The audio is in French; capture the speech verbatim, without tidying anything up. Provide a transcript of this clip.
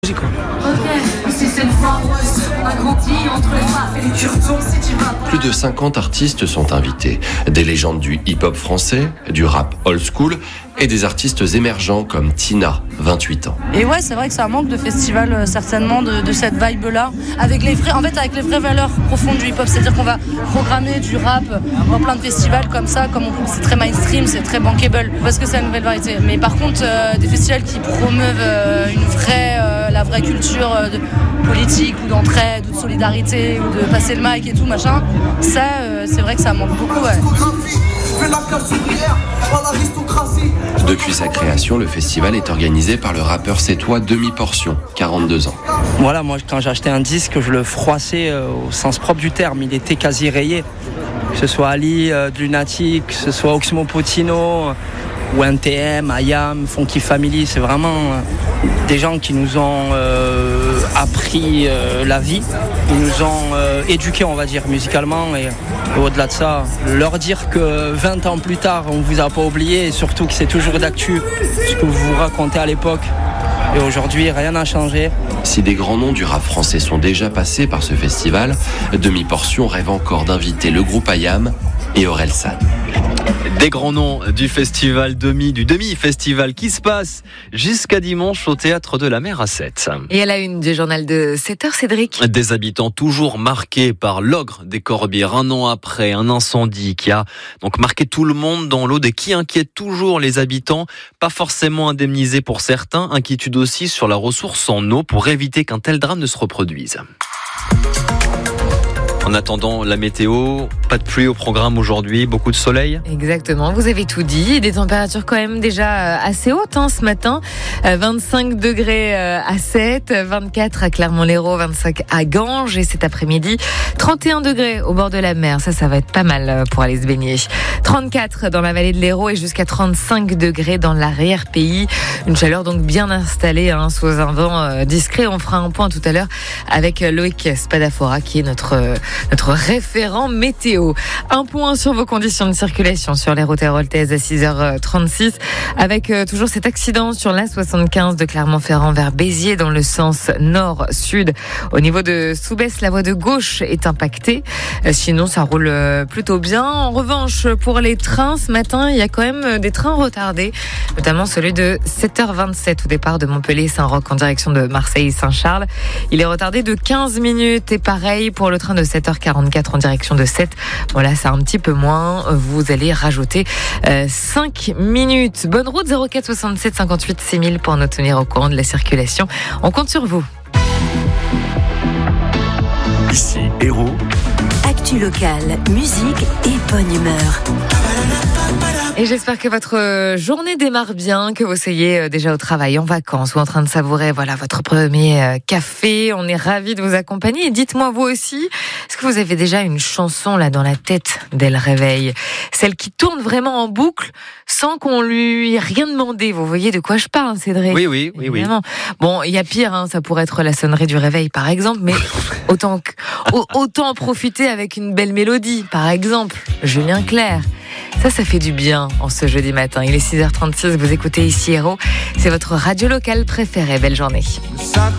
Plus de cinquante artistes sont invités. Des légendes du hip-hop français, du rap old school et des artistes émergents comme Tina, vingt-huit ans. Et ouais, c'est vrai que ça manque de festival, euh, certainement, de, de cette vibe-là. Avec les vrais, en fait, avec les vraies valeurs profondes du hip-hop. C'est-à-dire qu'on va programmer du rap dans plein de festivals comme ça, comme on, c'est très mainstream, c'est très bankable, parce que c'est la nouvelle variété. Mais par contre, euh, des festivals qui promeuvent euh, une vraie, euh, la vraie culture euh, de politique ou d'entraide ou de solidarité ou de passer le mic et tout, machin, ça, euh, c'est vrai que ça manque beaucoup, ouais. Depuis sa création, le festival est organisé par le rappeur sétois Demi-Portion, quarante-deux ans. Voilà, moi quand j'achetais un disque, je le froissais euh, au sens propre du terme, il était quasi rayé. Que ce soit Ali, euh, Lunatic, que ce soit Oxmo Puccino, euh, ou N T M, I A M, Funky Family, c'est vraiment euh, des gens qui nous ont euh, appris euh, la vie, ils nous ont euh, éduqués, on va dire, musicalement, et, et au-delà de ça, leur dire que vingt ans plus tard, on vous a pas oublié, et surtout que c'est toujours d'actu, ce que vous vous racontez à l'époque. Et aujourd'hui, rien n'a changé. Si des grands noms du rap français sont déjà passés par ce festival, Demi-Portion rêve encore d'inviter le groupe I A M et Orelsan. Des grands noms du festival Demi, du demi-festival qui se passe jusqu'à dimanche au Théâtre de la Mer à Sète. Et à la une du journal de sept heures, Cédric. Des habitants toujours marqués par l'ogre des Corbières. Un an après, un incendie qui a donc marqué tout le monde dans l'Aude et qui inquiète toujours les habitants. Pas forcément indemnisés pour certains. Inquiétude aussi sur la ressource en eau pour éviter qu'un tel drame ne se reproduise. En attendant la météo, pas de pluie au programme aujourd'hui, beaucoup de soleil. Exactement, vous avez tout dit. Des températures quand même déjà assez hautes hein, ce matin. vingt-cinq degrés à Sète, vingt-quatre à Clermont-Lérault, vingt-cinq à Ganges et cet après-midi, trente et un degrés au bord de la mer. Ça, ça va être pas mal pour aller se baigner. trente-quatre dans la vallée de l'Hérault et jusqu'à trente-cinq degrés dans l'arrière-pays. Une chaleur donc bien installée hein, sous un vent discret. On fera un point tout à l'heure avec Loïc Spadafora qui est notre... notre référent météo. Un point sur vos conditions de circulation sur les routes héroltaises à six heures trente-six avec euh, toujours cet accident sur l'A soixante-quinze de Clermont-Ferrand vers Béziers dans le sens nord-sud. Au niveau de Soubès, la voie de gauche est impactée. Euh, sinon, ça roule euh, plutôt bien. En revanche, pour les trains, ce matin, il y a quand même des trains retardés, notamment celui de sept heures vingt-sept au départ de Montpellier-Saint-Roch en direction de Marseille-Saint-Charles. Il est retardé de quinze minutes et pareil pour le train de sept heures quarante-quatre en direction de Sète. Voilà, c'est un petit peu moins. Vous allez rajouter euh, cinq minutes. Bonne route zéro quatre soixante-sept cinquante-huit six mille pour nous tenir au courant de la circulation. On compte sur vous. Ici, Héros. Actu locale, musique et bonne humeur. Et j'espère que votre journée démarre bien, que vous soyez déjà au travail, en vacances ou en train de savourer voilà, votre premier café. On est ravis de vous accompagner. Et dites-moi vous aussi, est-ce que vous avez déjà une chanson là dans la tête dès le réveil? Celle qui tourne vraiment en boucle sans qu'on lui ait rien demandé. Vous voyez de quoi je parle, Cédric? Oui, oui, oui, oui. Bon, il y a pire, hein, ça pourrait être la sonnerie du réveil par exemple, mais autant, autant en profiter avec une belle mélodie. Par exemple, Julien Clerc. Ça, ça fait du bien en ce jeudi matin. Il est six heures trente-six, vous écoutez ici Héros. C'est votre radio locale préférée. Belle journée.